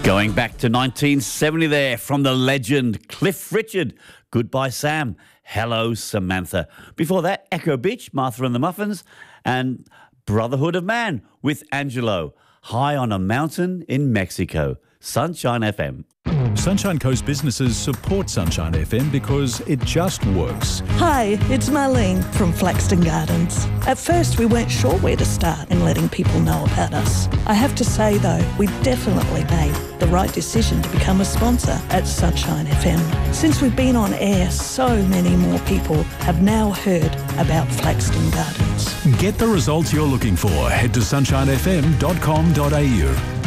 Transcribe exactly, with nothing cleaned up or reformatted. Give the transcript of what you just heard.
Going back to nineteen seventy there from the legend Cliff Richard. Goodbye, Sam. Hello, Samantha. Before that, Echo Beach, Martha and the Muffins, and Brotherhood of Man with Angelo. High on a Mountain in Mexico. Sunshine F M. Sunshine Coast businesses support Sunshine F M because it just works. Hi, it's Marlene from Flaxton Gardens. At first, we weren't sure where to start in letting people know about us. I have to say, though, we definitely made the right decision to become a sponsor at Sunshine F M. Since we've been on air, so many more people have now heard about Flaxton Gardens. Get the results you're looking for. Head to sunshine f m dot com dot a u.